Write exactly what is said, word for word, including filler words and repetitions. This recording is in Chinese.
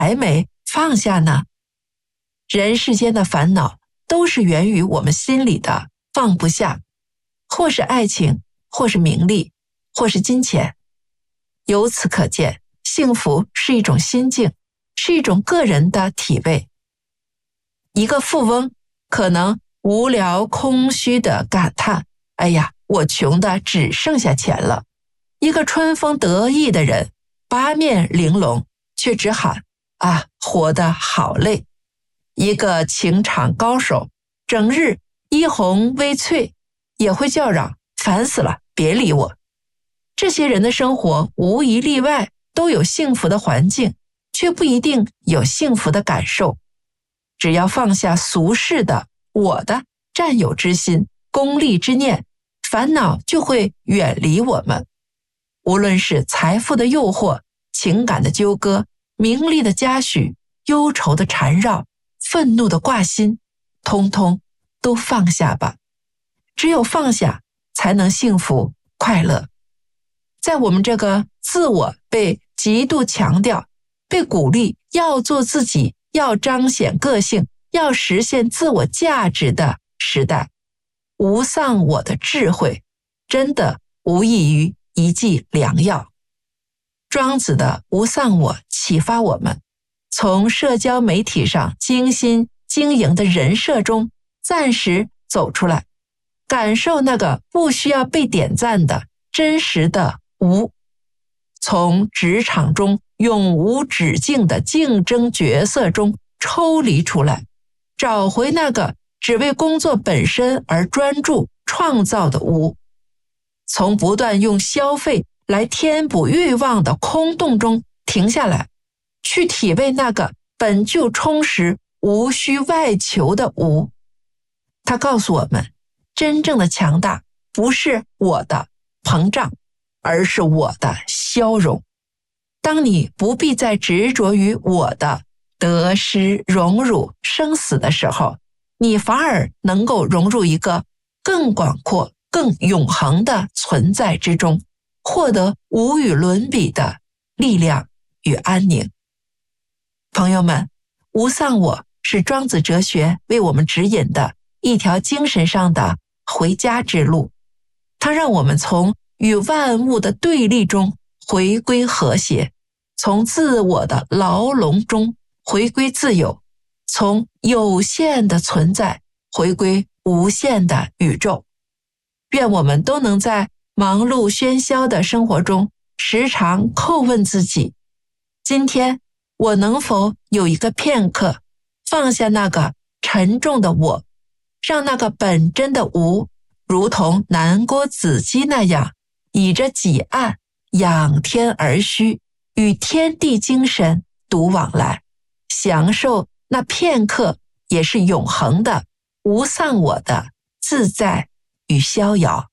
还没放下呢？人世间的烦恼都是源于我们心里的放不下，或是爱情，或是名利，或是金钱。由此可见，幸福是一种心境，是一种个人的体味。一个富翁可能无聊空虚地感叹，哎呀，我穷得只剩下钱了。一个春风得意的人，八面玲珑，却只喊，啊，活得好累。一个情场高手，整日衣红微翠，也会叫嚷，烦死了，别理我。这些人的生活无一例外都有幸福的环境，却不一定有幸福的感受。只要放下俗世的我的占有之心、功利之念，烦恼就会远离我们。无论是财富的诱惑、情感的纠葛、名利的嘉许、忧愁的缠绕、愤怒的挂心，通通都放下吧。只有放下，才能幸福快乐。在我们这个自我被极度强调，被鼓励要做自己，要彰显个性，要实现自我价值的时代，无丧我的智慧真的无异于一剂良药。庄子的无丧我启发我们，从社交媒体上精心经营的人设中暂时走出来，感受那个不需要被点赞的真实的无，从职场中永无止境的竞争角色中抽离出来，找回那个只为工作本身而专注创造的无，从不断用消费来填补欲望的空洞中停下来，去体味那个本就充实无需外求的无。他告诉我们，真正的强大不是我的膨胀，而是我的消融。当你不必再执着于我的得失荣辱生死的时候，你反而能够融入一个更广阔更永恒的存在之中，获得无与伦比的力量与安宁。朋友们，无丧我是庄子哲学为我们指引的一条精神上的回家之路，它让我们从与万物的对立中回归和谐，从自我的牢笼中回归自由，从有限的存在回归无限的宇宙。愿我们都能在忙碌喧嚣的生活中时常叩问自己，今天我能否有一个片刻放下那个沉重的我，让那个本真的无如同南郭子机那样倚着己岸，仰天而虚，与天地精神独往来，享受那片刻也是永恒的无丧我的自在与逍遥。